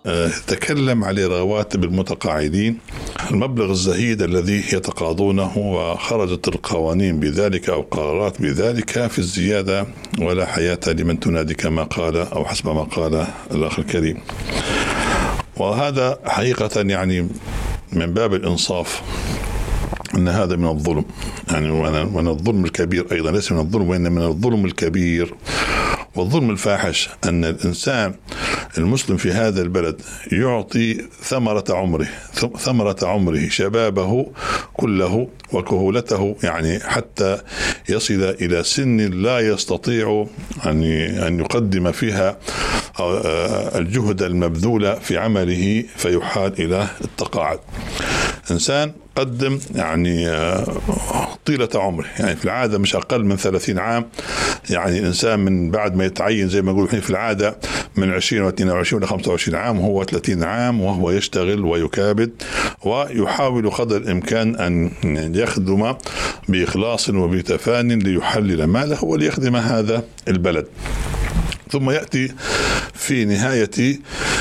تكلم على رواتب المتقاعدين، المبلغ الزهيد الذي يتقاضونه، وخرجت القوانين بذلك أو قرارات بذلك في الزيادة، ولا حياة لمن تنادي كما قال أو حسب ما قال الأخ الكريم. وهذا حقيقة يعني من باب الإنصاف أن هذا من الظلم، يعني من الظلم الكبير أيضا، ليس من الظلم وإنما من الظلم الكبير والظلم الفاحش، أن الإنسان المسلم في هذا البلد يعطي ثمرة عمره شبابه كله وكهولته، يعني حتى يصل إلى سن لا يستطيع أن يقدم فيها الجهد المبذول في عمله، فيحال إلى التقاعد. إنسان قدم يعني طيلة عمره، يعني في العادة مش أقل من 30 عام، يعني إنسان من بعد ما يتعين زي ما يقولوا في العادة من 20 و22 ل 25 عام، وهو 30 عام وهو يشتغل ويكابد ويحاول قدر الإمكان أن يخدم بإخلاص وبتفان ليحلل ماله وليخدم هذا البلد. ثم يأتي في نهاية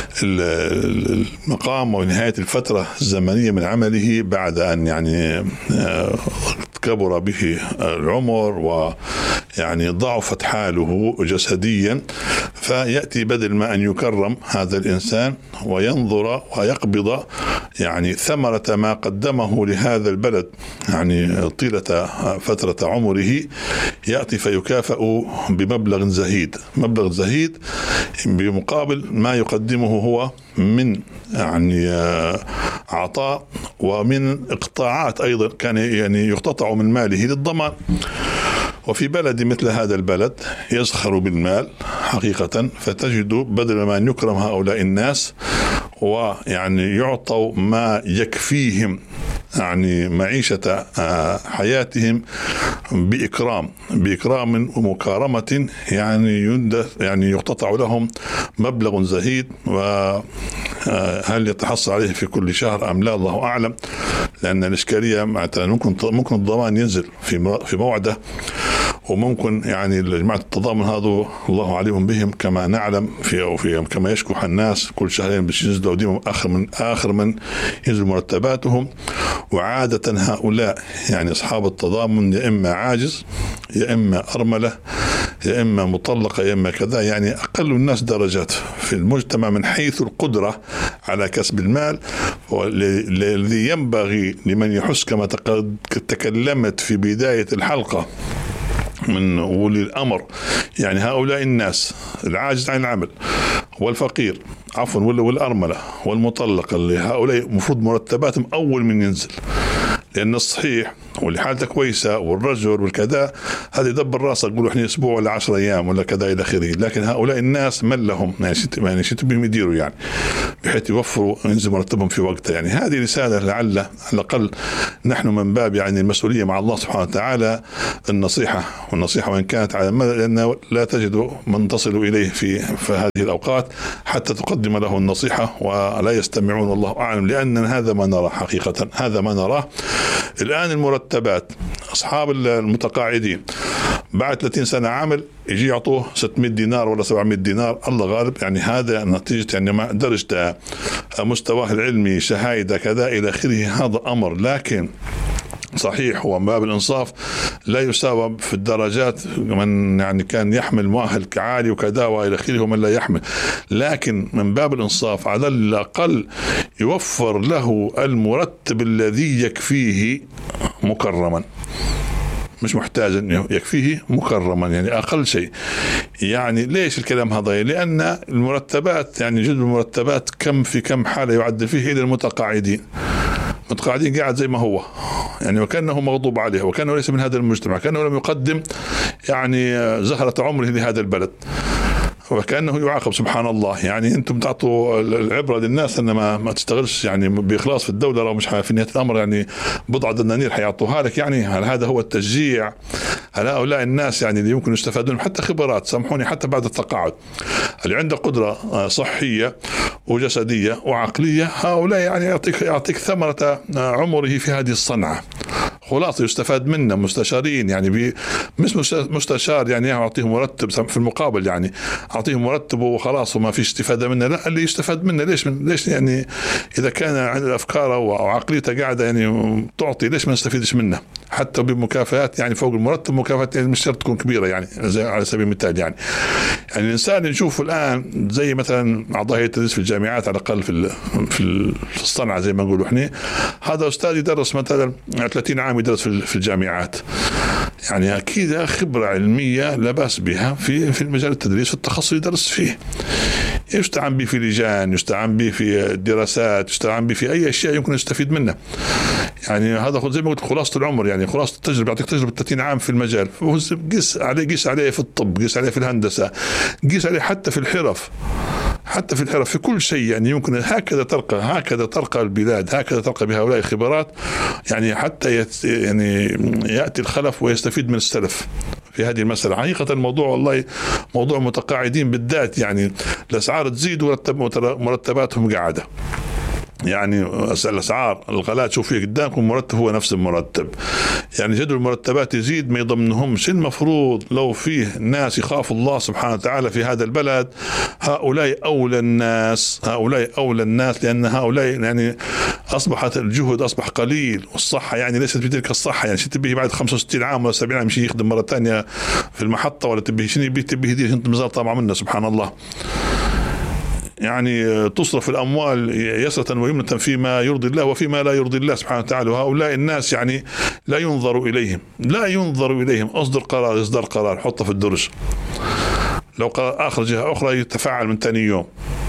المقام ونهاية الفترة الزمنية من عمله بعد أن يعني كبر به العمر ويعني ضعفت حاله جسديا، فيأتي بدل ما أن يكرم هذا الإنسان وينظر ويقبض يعني ثمرة ما قدمه لهذا البلد يعني طيلة فترة عمره، يأتي فيكافأ بمبلغ زهيد بمقابل ما يقدمه هو من يعني عطاء ومن اقطاعات أيضا كان يعني يقتطع من ماله للضمان. وفي بلد مثل هذا البلد يزخر بالمال حقيقة، فتجد بدل ما أن يكرم هؤلاء الناس ويعني يعطوا ما يكفيهم يعني معيشة حياتهم بإكرام ومكارمة، يعني يقتطع لهم مبلغ زهيد، وهل يتحصل عليه في كل شهر أم لا الله أعلم، لأن الإشكالية ممكن الضمان ينزل في موعده، وممكن يعني جماعة التضامن هذا الله عليهم بهم كما نعلم في كما يشكح الناس كل شهرين باش ينزلوا ديما آخر من ينزل مرتباتهم. وعادة هؤلاء يعني أصحاب التضامن يا إما عاجز يا إما أرملة يا إما مطلقة يا إما كذا، يعني أقل الناس درجات في المجتمع من حيث القدرة على كسب المال. والذي ينبغي لمن يحس كما تكلمت في بداية الحلقة من أولي الأمر، يعني هؤلاء الناس العاجز عن العمل والفقير والأرملة والمطلقة، اللي هؤلاء مفروض مرتباتهم أول من ينزل، لأن الصحيح واللي حالته كويسة والرجل والكذا هذا يدبر راسه يقولوا إحنا أسبوع ولا 10 أيام ولا كذا إلى آخره. لكن هؤلاء الناس من لهم يعني شتوا بهم يديروا يعني بحيث يوفروا ينزل مرتبهم في وقته. يعني هذه رسالة لعل على الأقل نحن من باب يعني المسؤولية مع الله سبحانه وتعالى النصيحة وإن كانت على المدى، لأنه لا تجد من تصل إليه في هذه الأوقات حتى تقدم له النصيحة ولا يستمعون الله أعلم، لأن هذا ما نرى حقيقة، هذا ما نراه الآن. المرتبات أصحاب المتقاعدين بعد 30 سنة عمل يجي يعطوه 600 دينار ولا 700 دينار الله غالب، يعني هذا نتيجة يعني ما درجته مستواه العلمي شهايده كذا إلى آخره، هذا أمر. لكن صحيح هو من باب الإنصاف لا يساوى في الدرجات من يعني كان يحمل مؤهل كعالي وكذا وإلى آخره ومن لا يحمل، لكن من باب الإنصاف على الأقل يوفر له المرتب الذي يكفيه مكرما، مش محتاج أن يكفيه مكرما، يعني أقل شيء. يعني ليش الكلام هذا؟ لأن المرتبات يعني جزء المرتبات كم في كم حالة يعدل فيه إلى المتقاعدين قاعد زي ما هو، يعني وكأنه مغضوب عليه وكأنه ليس من هذا المجتمع، كأنه لم يقدم يعني زهرة عمره لهذا البلد، وكأنه يعاقب. سبحان الله، يعني أنتم تعطوا العبرة للناس أن ما تشتغلش يعني بإخلاص في الدولة، لو مش في نهاية الأمر يعني بضعة دنانير حيعطوها لك، يعني هل هذا هو التشجيع؟ هل هؤلاء الناس يعني اللي يمكن يستفادون حتى خبرات، سامحوني، حتى بعد التقاعد اللي عنده قدرة صحية وجسدية وعقلية، هؤلاء يعني يعطيك ثمرة عمره في هذه الصنعة. خلاصة يستفاد منه مستشارين، يعني مش مستشار يعني أعطيه مرتب في المقابل، يعني أعطيه مرتب وخلاص وما فيش استفادة منه، لا اللي يستفاد منه ليش يعني إذا كان عند الأفكار أو عقليته قاعدة يعني تعطي، ليش ما نستفيدش منه حتى بمكافآت يعني فوق المرتب، مكافآت يعني مش شرط تكون كبيرة، يعني زي على سبيل المثال يعني الإنسان نشوفه الآن زي مثلا أعضاء هيئة التدريس في الجامعات على الأقل في الصنعة زي ما نقولوا إحنا، هذا أستاذ يدرس مثلا 30 عام يدرس في الجامعات، يعني أكيد خبرة علمية لا بأس بها في المجال التدريس في التخصص يدرس فيه، يستعان به في لجان، يستعان به في دراسات، يستعان به في أي أشياء يمكن يستفيد منها. يعني هذا زي ما قلت خلاصة العمر، يعني خلاصة التجربة، يعطيك تجربة 30 عام في المجال، قيس عليه في الطب، قيس عليه في الهندسة، قيس عليه حتى في الحرف، في كل شيء، يعني يمكن هكذا ترقى البلاد، هكذا ترقى بهؤلاء الخبرات، يعني حتى يعني يأتي الخلف ويستفيد من السلف في هذه المسألة. حقيقة الموضوع والله موضوع متقاعدين بالذات، يعني الأسعار تزيد مرتباتهم قاعدة، يعني الأسعار الغلاء تشوفيه قدامكم مرتب هو نفس المرتب، يعني جدول المرتبات يزيد ما يضمنهمش. المفروض لو فيه ناس يخاف الله سبحانه وتعالى في هذا البلد، هؤلاء أولى الناس، لأن هؤلاء يعني أصبحت الجهد أصبح قليل، والصحة يعني ليست بتلك الصحة، يعني تبيه بعد 65 عام ولا 70 عام يمشي يخدم مرة ثانية في المحطة، ولا تبيه تبيه دي انت مزال طبعا منه سبحان الله، يعني تصرف الأموال يسرة ويمنة فيما يرضي الله وفيما لا يرضي الله سبحانه وتعالى. وهؤلاء الناس يعني لا ينظر إليهم، أصدر قرار حطه في الدرج، لو قرار آخر جهة أخرى يتفاعل من ثاني يوم.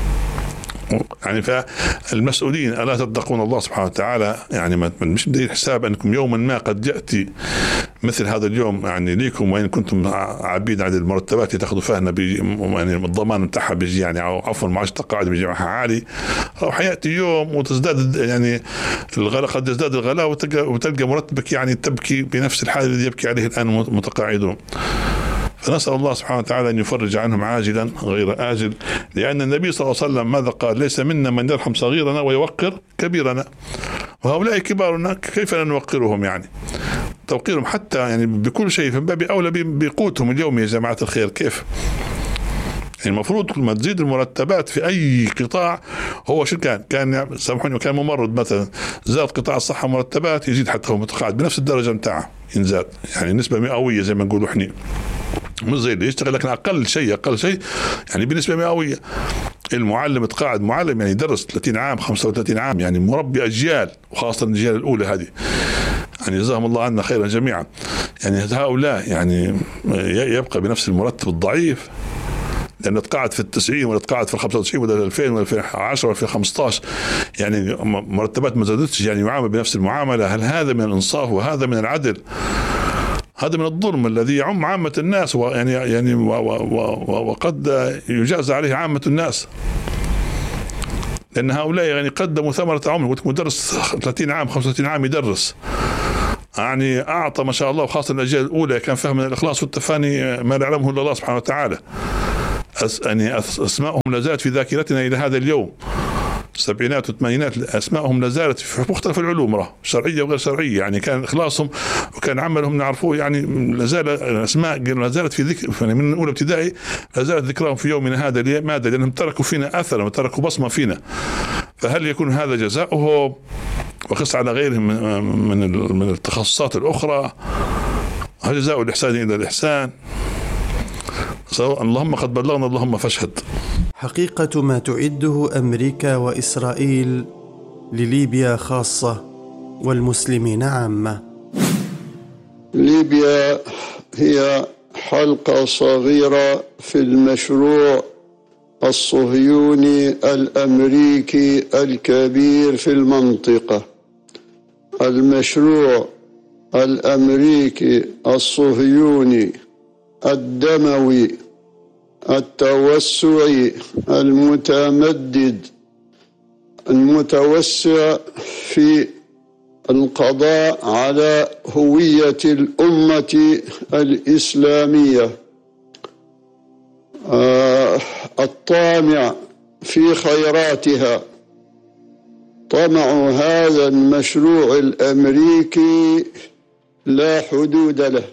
يعني فالمسؤولين ألا تتقون الله سبحانه وتعالى، يعني مش بدي حساب أنكم يوما ما قد يأتي مثل هذا اليوم، يعني ليكم وإن كنتم عبيد عن المرتبات تأخذوا فيها يعني الضمان بتاعها بيجي، يعني عفوا معاش تقاعد بيجي معها عالي، راح يأتي يوم وتزداد يعني الغلاء، قد يزداد الغلاء وتلقى مرتبك يعني تبكي بنفس الحال الذي يبكي عليه الآن متقاعدون. فنسأل الله سبحانه وتعالى أن يفرج عنهم عاجلا غير آجل، لأن النبي صلى الله عليه وسلم ماذا قال؟ ليس منا من يرحم صغيرنا ويوقر كبيرنا، وهؤلاء كبارنا كيف لا نوقرهم؟ يعني توقيرهم حتى يعني بكل شيء، في باب أولى بقوتهم اليومي يا جماعة الخير. كيف يعني المفروض كل ما تزيد المرتبات في أي قطاع، هو شو كان سامحوني كان ممرض مثلا، زاد قطاع الصحة مرتبات يزيد حتى هو متقاعد بنفس الدرجة متاعه ينزاد، يعني نسبة مئوية زي ما نقولوا إحنا، مش زي اللي يشتغل لكن أقل شيء يعني بنسبة مئوية. المعلم تقاعد معلم يعني يدرس 30 عام 35 عام، يعني مربي أجيال، وخاصة الأجيال الأولى هذه، يعني جزاهم الله عنا خيرا جميعا. يعني هؤلاء يعني يبقى بنفس المرتب الضعيف، لأنه تقاعد في 90 ولا تقاعد في 95 ولا 2000 ولا 2010 ولا 2015، يعني مرتبات ما زادتش، يعني يعامل بنفس المعاملة. هل هذا من الإنصاف وهذا من العدل؟ هذا من الظلم الذي يعم عامة الناس، يعني وقد يجاز عليه عامة الناس، لأن هؤلاء يعني قدموا ثمرة عمر. مدرس 30 عام 35 عام يدرس، يعني أعطى ما شاء الله، وخاصة الأجيال الأولى كان فهم من الإخلاص والتفاني ما لا يعلمه إلا الله سبحانه وتعالى. يعني أسماءهم لازالت في ذاكرتنا إلى هذا اليوم، السبعينات والثمانينات أسماءهم لازالت في مختلف العلوم شرعية وغير شرعية، يعني كان إخلاصهم وكان عملهم نعرفوه، يعني لازال أسماء لازالت في ذكر، يعني من أولى ابتدائي لازالت ذكرهم في يومنا هذا. ماذا؟ لأنهم تركوا فينا أثرا وتركوا بصمة فينا. فهل يكون هذا جزاؤه؟ وقس على غيرهم من التخصصات الأخرى، هل جزاء الإحسان إلا الإحسان؟ اللهم قد بلغنا، اللهم فاشهد. حقيقة ما تعده أمريكا وإسرائيل لليبيا خاصة والمسلمين عامة. ليبيا هي حلقة صغيرة في المشروع الصهيوني الأمريكي الكبير في المنطقة. المشروع الأمريكي الصهيوني الدموي التوسعي المتوسع في القضاء على هوية الأمة الإسلامية، الطامع في خيراتها. طمع هذا المشروع الأمريكي لا حدود له،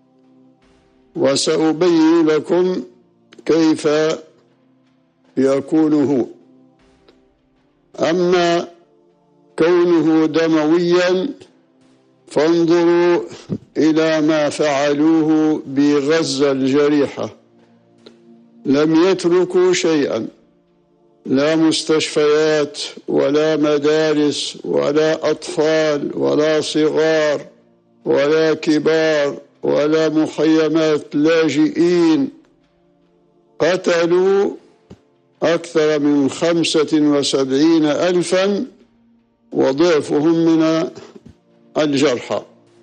وسأبين لكم كيف يكون هو. أما كونه دمويا فانظروا إلى ما فعلوه بغزة الجريحة، لم يتركوا شيئا، لا مستشفيات ولا مدارس ولا أطفال ولا صغار ولا كبار ولا مخيمات لاجئين. قتلوا أكثر من 75,000 وضعفهم من الجرحى.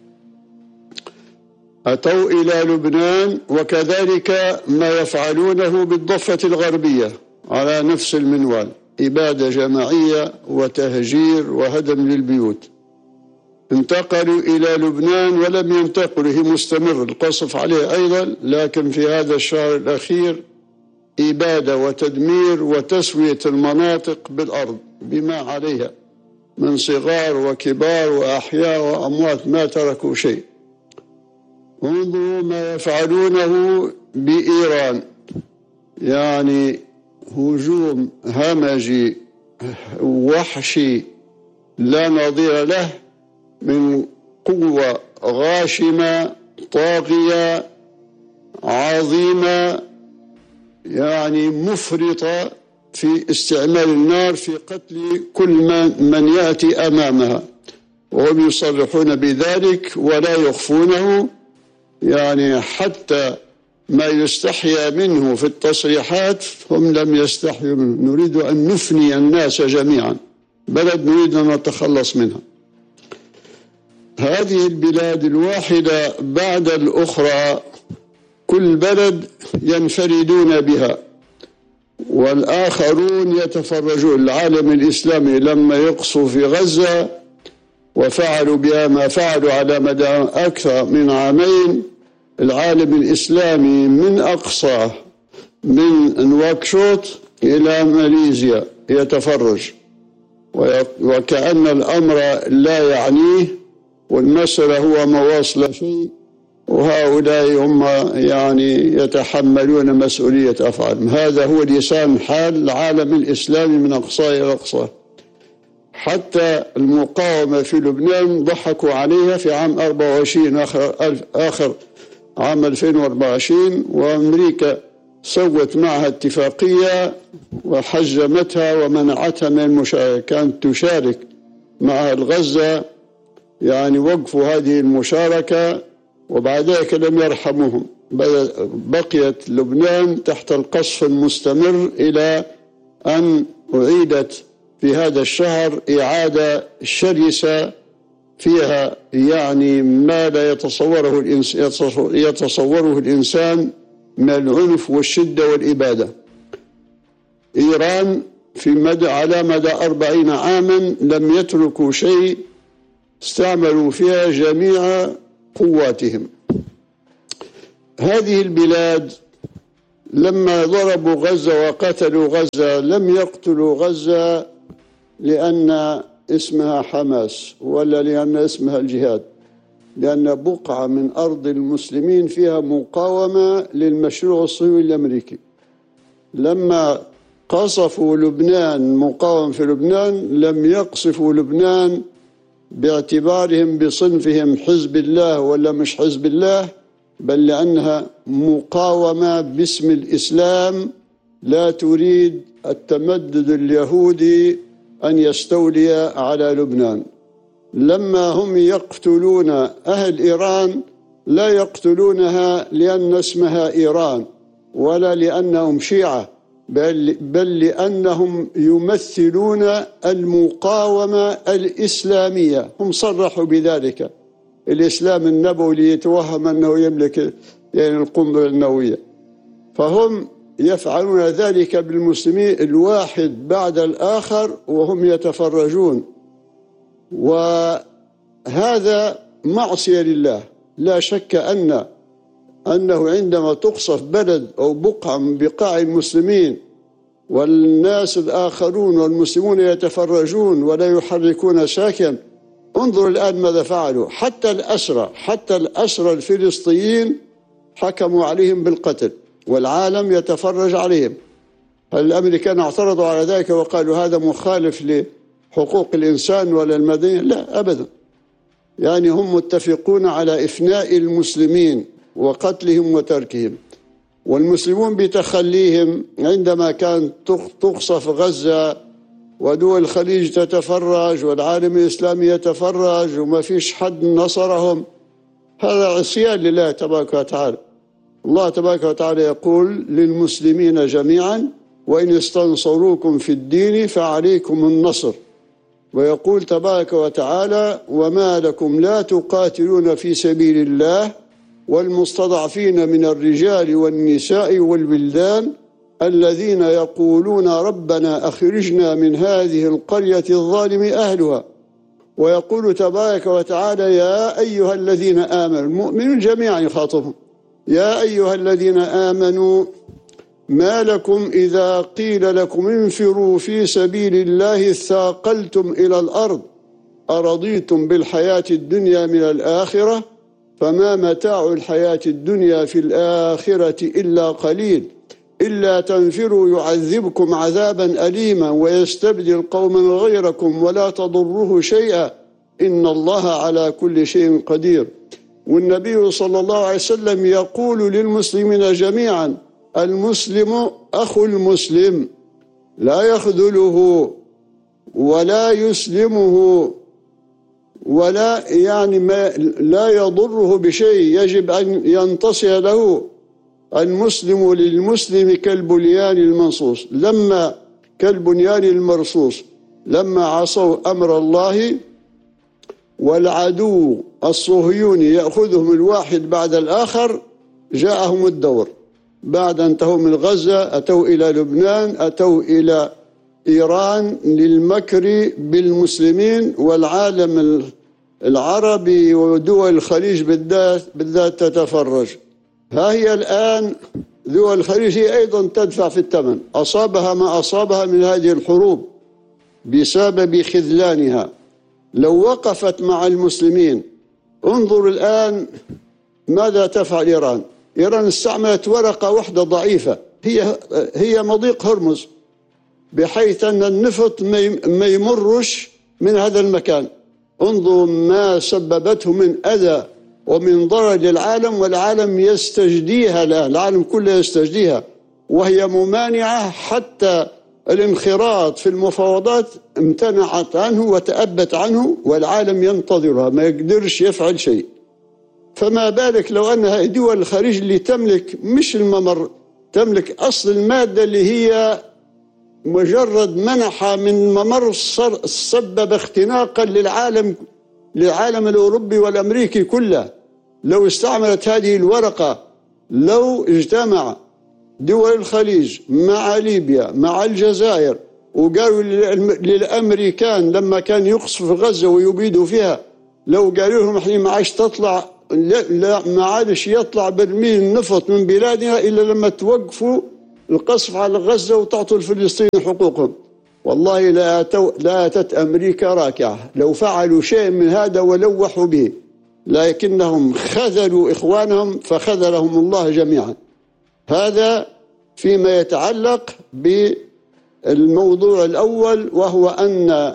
أتوا إلى لبنان، وكذلك ما يفعلونه بالضفة الغربية على نفس المنوال، إبادة جماعية وتهجير وهدم للبيوت. انتقلوا إلى لبنان ولم ينتقلوا، هي مستمر القصف عليه أيضا، لكن في هذا الشهر الأخير إبادة وتدمير وتسوية المناطق بالأرض بما عليها من صغار وكبار وأحياء وأموات، ما تركوا شيء. انظروا ما يفعلونه بإيران، يعني هجوم همجي وحشي لا نظير له من قوة غاشمة طاغية عظيمة، يعني مفرطة في استعمال النار في قتل كل من يأتي أمامها، وهم يصرحون بذلك ولا يخفونه. يعني حتى ما يستحيا منه في التصريحات هم لم يستحيوا منه. نريد أن نفني الناس جميعا، بلد نريد أن نتخلص منها. هذه البلاد الواحدة بعد الأخرى كل بلد ينفردون بها، والآخرون يتفرجون. العالم الإسلامي لما يقصوا في غزة وفعلوا بها ما فعلوا على مدى أكثر من عامين، العالم الإسلامي من أقصى من نواكشوط إلى ماليزيا يتفرج، وكأن الأمر لا يعنيه، والمسألة هو ما وصل شيء، وهؤلاء هم يعني يتحملون مسؤولية أفعالهم. هذا هو لسان حال العالم الإسلامي من أقصاه إلى أقصاه. حتى المقاومة في لبنان ضحكوا عليها في عام 24 آخر عام 2024، وأمريكا سوت معها اتفاقية وحجمتها ومنعتها من المشاركة. كانت تشارك مع غزة، يعني وقفوا هذه المشاركة، وبعد ذلك لم يرحموهم. بقيت لبنان تحت القصف المستمر إلى أن أعيدت في هذا الشهر إعادة شرسة فيها يعني ما لا يتصوره الإنسان من العنف والشدة والإبادة. إيران على مدى 40 عاما لم يتركوا شيء، استعملوا فيها جميع قواتهم. هذه البلاد لما ضربوا غزة وقتلوا غزة لم يقتلوا غزة لأن اسمها حماس ولا لأن اسمها الجهاد، لأن بقعة من أرض المسلمين فيها مقاومة للمشروع الصهيوني الأمريكي. لما قصفوا لبنان مقاوم في لبنان لم يقصفوا لبنان باعتبارهم بصنفهم حزب الله ولا مش حزب الله، بل لأنها مقاومة باسم الإسلام لا تريد التمدد اليهودي أن يستولي على لبنان. لما هم يقتلون أهل إيران لا يقتلونها لأن اسمها إيران ولا لأنهم شيعة، بل لأنهم يمثلون المقاومة الإسلامية. هم صرحوا بذلك. الإسلام النبوي يتوهم أنه يملك يعني القنبلة النووية، فهم يفعلون ذلك بالمسلمين الواحد بعد الآخر وهم يتفرجون، وهذا معصية لله. لا شك أنه عندما تقصف بلد أو بقعة من بقاع المسلمين والناس الآخرون والمسلمون يتفرجون ولا يحركون ساكن، انظر الآن ماذا فعلوا. حتى الأسرى الفلسطينيين حكموا عليهم بالقتل والعالم يتفرج عليهم. هل الأمريكان اعترضوا على ذلك وقالوا هذا مخالف لحقوق الإنسان ولا المدنية؟ لا أبدا. يعني هم متفقون على إفناء المسلمين وقتلهم وتركهم. والمسلمون بتخليهم عندما كانت تقصف غزة ودول الخليج تتفرج والعالم الإسلامي يتفرج وما فيش حد نصرهم، هذا عصيان لله تبارك وتعالى. الله تبارك وتعالى يقول للمسلمين جميعا وإن استنصروكم في الدين فعليكم النصر. ويقول تبارك وتعالى وما لكم لا تقاتلون في سبيل الله والمستضعفين من الرجال والنساء والولدان الذين يقولون ربنا أخرجنا من هذه القرية الظالم أهلها. ويقول تبارك وتعالى يا أيها الذين آمنوا، المؤمنون جميعا يخاطبهم، يا أيها الذين آمنوا ما لكم إذا قيل لكم انفروا في سبيل الله اثاقلتم إلى الأرض أرضيتم بالحياة الدنيا من الآخرة فما متاع الحياة الدنيا في الآخرة إلا قليل إلا تنفروا يعذبكم عذابا أليما ويستبدل قوما غيركم ولا تضره شيئا إن الله على كل شيء قدير. والنبي صلى الله عليه وسلم يقول للمسلمين جميعا المسلم أخو المسلم لا يخذله ولا يسلمه ولا لا يضره بشيء، يجب أن ينتصر له. المسلم للمسلم كالبنيان المرصوص لما عصوا أمر الله والعدو الصهيوني يأخذهم الواحد بعد الآخر جاءهم الدور. بعد أن انتهوا من غزة أتوا إلى لبنان، أتوا إلى إيران للمكر بالمسلمين والعالم العربي ودول الخليج بالذات تتفرج. ها هي الآن دول الخليج هي أيضا تدفع في الثمن، أصابها ما أصابها من هذه الحروب بسبب خذلانها. لو وقفت مع المسلمين، انظر الآن ماذا تفعل إيران. إيران استعملت ورقة واحدة ضعيفة هي مضيق هرمز، بحيث أن النفط ما يمرش من هذا المكان. انظروا ما سببته من أذى ومن ضرر للعالم، والعالم يستجديها الآن، العالم كله يستجديها، وهي ممانعة. حتى الانخراط في المفاوضات امتنعت عنه وتأبت عنه، والعالم ينتظرها ما يقدرش يفعل شيء. فما بالك لو أنها دول الخليج اللي تملك مش الممر، تملك أصل المادة اللي هي مجرد منحة من ممر سبب اختناقا للعالم الأوروبي والأمريكي كله. لو استعملت هذه الورقة، لو اجتمع دول الخليج مع ليبيا مع الجزائر وقالوا للأمريكان لما كان يقصف غزة ويبيدوا فيها، لو قالوا لهم احنا ما عادش تطلع، لا ما عادش يطلع برميل النفط من بلادنا إلا لما توقفوا القصف على غزة وتعطوا الفلسطينيين حقوقهم، والله لا أتت أمريكا راكعة لو فعلوا شيء من هذا ولوحوا به، لكنهم خذلوا إخوانهم فخذلهم الله جميعا. هذا فيما يتعلق بالموضوع الأول، وهو أن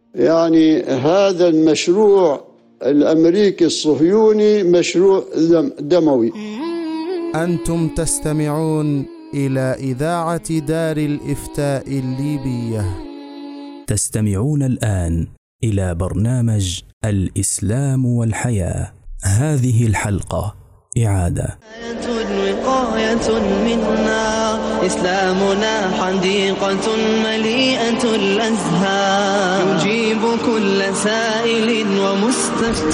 هذا المشروع الأمريكي الصهيوني مشروع دموي. أنتم تستمعون إلى إذاعة دار الإفتاء الليبية. تستمعون الآن إلى برنامج الإسلام والحياة. هذه الحلقة إعادة. وقاية منا إسلامنا حديقة مليئة الأزهار، يجيب كل سائل ومستفتي